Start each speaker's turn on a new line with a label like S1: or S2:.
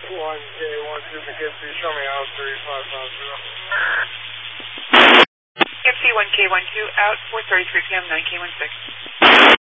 S1: 1K12 McKinsey, show me out 3550.
S2: McKinsey 1K12 out 4:33 p.m. 9K16.